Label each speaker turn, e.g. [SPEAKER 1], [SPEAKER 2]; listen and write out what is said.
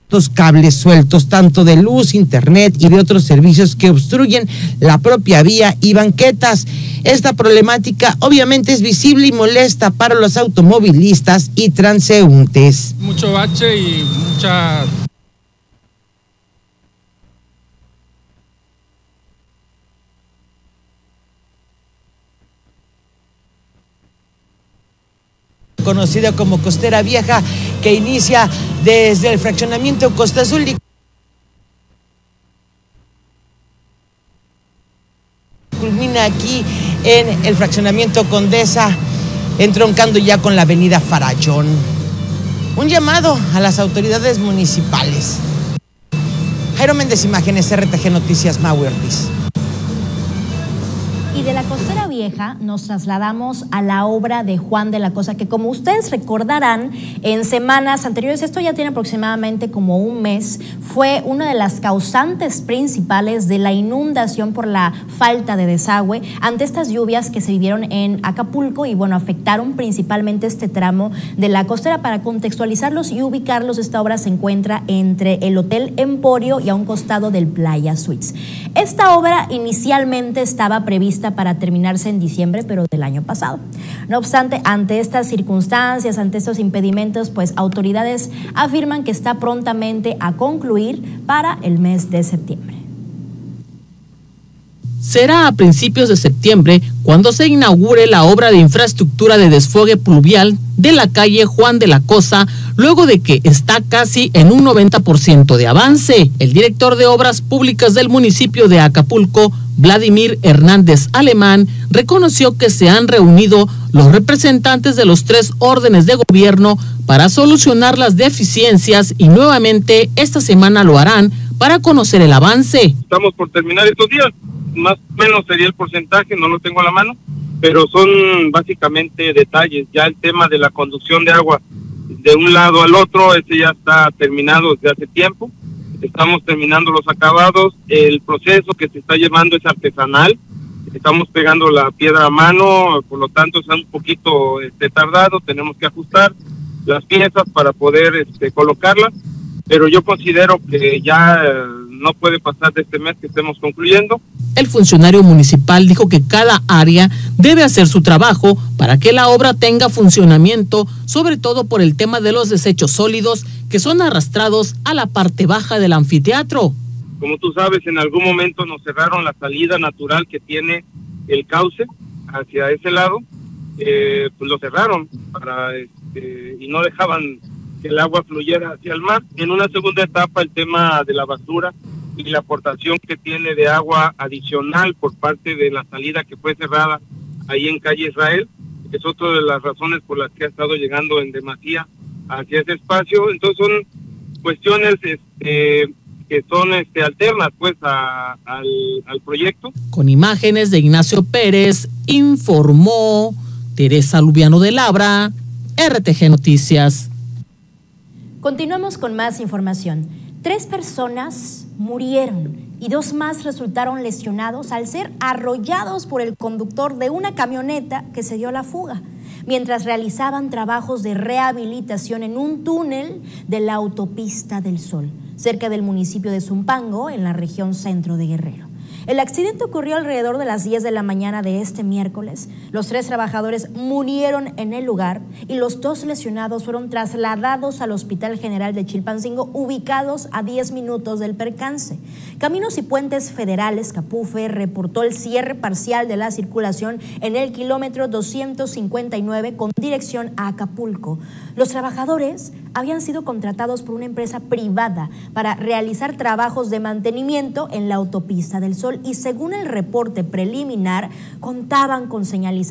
[SPEAKER 1] cables sueltos, tanto de luz, internet y de otros servicios que obstruyen la propia vía y banquetas. Esta problemática obviamente es visible y molesta para los automovilistas y transeúntes.
[SPEAKER 2] Mucho bache y mucha...
[SPEAKER 1] Conocida como Costera Vieja, que inicia desde el fraccionamiento Costa Azul y culmina aquí en el fraccionamiento Condesa, entroncando ya con la avenida Farallón. Un llamado a las autoridades municipales. Jairo Méndez, imágenes, RTG Noticias, Mau Ortiz.
[SPEAKER 3] Y de la Costera Vieja nos trasladamos a la obra de Juan de la Cosa, que como ustedes recordarán, en semanas anteriores, esto ya tiene aproximadamente como un mes, fue una de las causantes principales de la inundación por la falta de desagüe ante estas lluvias que se vivieron en Acapulco y bueno, afectaron principalmente este tramo de la costera. Para contextualizarlos y ubicarlos, esta obra se encuentra entre el Hotel Emporio y a un costado del Playa Suites. Esta obra inicialmente estaba prevista para terminarse en diciembre, pero del año pasado. No obstante, ante estas circunstancias, ante estos impedimentos, pues autoridades afirman que está prontamente a concluir para el mes de septiembre.
[SPEAKER 4] Será a principios de septiembre cuando se inaugure la obra de infraestructura de desfogue pluvial de la calle Juan de la Cosa, luego de que está casi en un 90% de avance. El director de Obras Públicas del municipio de Acapulco, Vladimir Hernández Alemán, reconoció que se han reunido los representantes de los 3 órdenes de gobierno para solucionar las deficiencias y nuevamente esta semana lo harán para conocer el avance.
[SPEAKER 5] Estamos por terminar estos días, más o menos sería el porcentaje, no lo tengo a la mano, pero son básicamente detalles. Ya el tema de la conducción de agua de un lado al otro, ese ya está terminado desde hace tiempo. Estamos terminando los acabados, el proceso que se está llevando es artesanal, estamos pegando la piedra a mano, por lo tanto es un poquito tardado, tenemos que ajustar las piezas para poder colocarlas, pero yo considero que ya no puede pasar de este mes que estemos concluyendo.
[SPEAKER 4] El funcionario municipal dijo que cada área debe hacer su trabajo para que la obra tenga funcionamiento, sobre todo por el tema de los desechos sólidos que son arrastrados a la parte baja del anfiteatro.
[SPEAKER 5] Como tú sabes, en algún momento nos cerraron la salida natural que tiene el cauce hacia ese lado, pues lo cerraron y no dejaban que el agua fluyera hacia el mar. En una segunda etapa, el tema de la basura y la aportación que tiene de agua adicional por parte de la salida que fue cerrada ahí en calle Israel, es otra de las razones por las que ha estado llegando en demasía hacia ese espacio. Entonces son cuestiones que son alternas pues al proyecto.
[SPEAKER 4] Con imágenes de Ignacio Pérez, informó Teresa Lubiano de Labra, RTG Noticias.
[SPEAKER 3] Continuamos con más información. 3 personas murieron y 2 más resultaron lesionados al ser arrollados por el conductor de una camioneta que se dio a la fuga mientras realizaban trabajos de rehabilitación en un túnel de la Autopista del Sol, cerca del municipio de Zumpango, en la región centro de Guerrero. El accidente ocurrió alrededor de las 10 de la mañana de este miércoles. Los 3 trabajadores murieron en el lugar y los 2 lesionados fueron trasladados al Hospital General de Chilpancingo, ubicados a 10 minutos del percance. Caminos y Puentes Federales, Capufe, reportó el cierre parcial de la circulación en el kilómetro 259 con dirección a Acapulco. Los trabajadores habían sido contratados por una empresa privada para realizar trabajos de mantenimiento en la Autopista del Sol y según el reporte preliminar contaban con señalización